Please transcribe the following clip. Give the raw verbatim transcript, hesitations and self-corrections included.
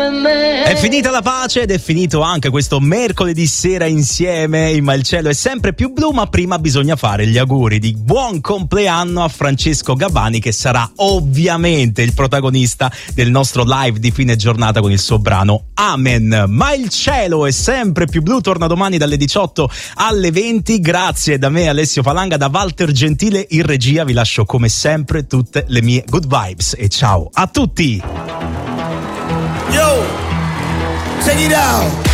È finita la pace ed è finito anche questo mercoledì sera insieme, ma il cielo è sempre più blu, ma prima bisogna fare gli auguri di buon compleanno a Francesco Gabbani, che sarà ovviamente il protagonista del nostro live di fine giornata con il suo brano Amen. Ma il cielo è sempre più blu, torna domani dalle diciotto alle venti. Grazie da me Alessio Falanga, da Walter Gentile in regia, vi lascio come sempre tutte le mie good vibes e ciao a tutti. Yo, check it out.